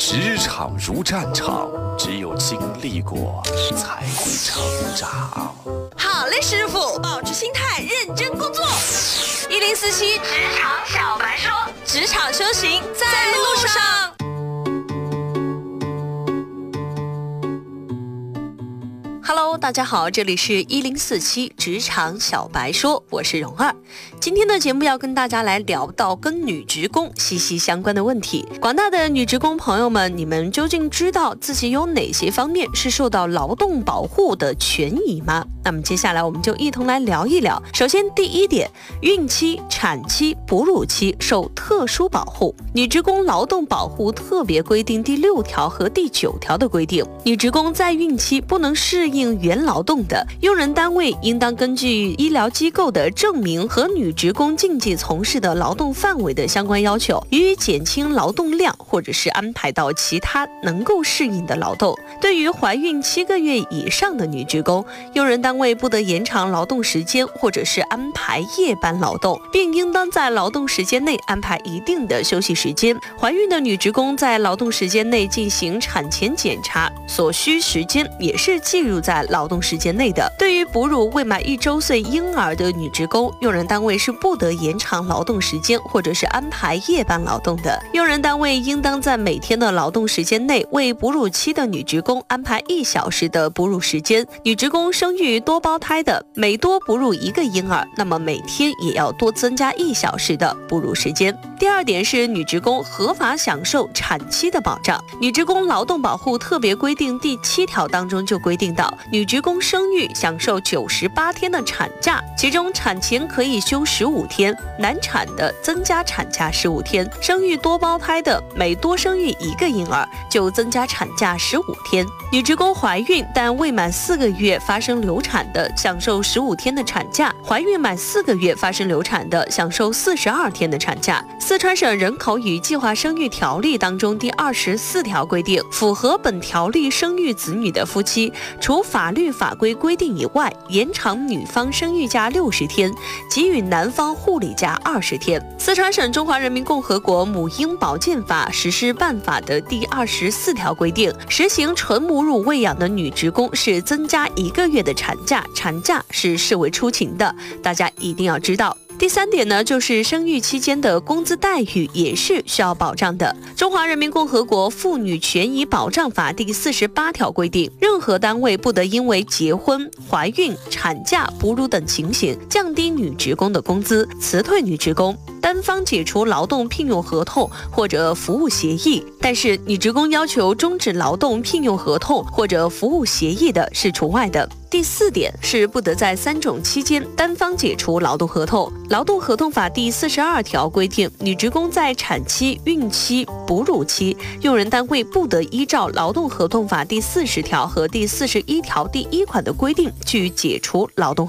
职场如战场，只有经历过才会成长。 好嘞，师傅，保持心态，认真工作。1047职场小白说，职场修行在路上。Hello， 大家好，这里是1047职场小白说，我是蓉儿。今天的节目要跟大家来聊到跟女职工息息相关的问题。广大的女职工朋友们，你们究竟知道自己有哪些方面是受到劳动保护的权益吗？那么接下来我们就一同来聊一聊。首先第一点，孕期、产期、哺乳期受特殊保护。女职工劳动保护特别规定第6条和第9条的规定，女职工在孕期不能适应原劳动的，用人单位应当根据医疗机构的证明和女职工竞技从事的劳动范围的相关要求，予以减轻劳动量，或者是安排到其他能够适应的劳动。对于怀孕7个月以上的女职工，用人单位不得延长劳动时间，或者是安排夜班劳动，并应当在劳动时间内安排一定的休息时间。怀孕的女职工在劳动时间内进行产前检查，所需时间也是计入在劳动时间内的。对于哺乳未满1周岁婴儿的女职工，用人单位是不得延长劳动时间，或者是安排夜班劳动的。用人单位应当在每天的劳动时间内为哺乳期的女职工安排1小时的哺乳时间。女职工生育多胞胎的，每多哺乳1个婴儿，那么每天也要多增加1小时的哺乳时间。第二点是女职工合法享受产期的保障。女职工劳动保护特别规定第7条当中就规定到，女职工生育享受98天的产假，其中产前可以休15天，难产的增加产假15天，生育多胞胎的每多生育1个婴儿就增加产假15天。女职工怀孕但未满4个月发生流产的，享受15天的产假，怀孕满4个月发生流产的，享受42天的产假。四川省人口与计划生育条例当中第24条规定，符合本条例生育子女的夫妻，除法律法规规定以外，延长女方生育假60天，给予男方护理假20天。四川省中华人民共和国母婴保健法实施办法的第24条规定，实行纯母乳喂养的女职工是增加1个月的产假，产假是视为出勤的，大家一定要知道。第3点呢，就是生育期间的工资待遇也是需要保障的。中华人民共和国妇女权益保障法第48条规定，任何单位不得因为结婚、怀孕、产假、哺乳等情形降低女职工的工资，辞退女职工，单方解除劳动聘用合同或者服务协议，但是女职工要求终止劳动聘用合同或者服务协议的是除外的。第4点是不得在3种期间单方解除劳动合同。劳动合同法第42条规定，女职工在产期、孕期、哺乳期，用人单位不得依照劳动合同法第40条和第41条第1款的规定去解除劳动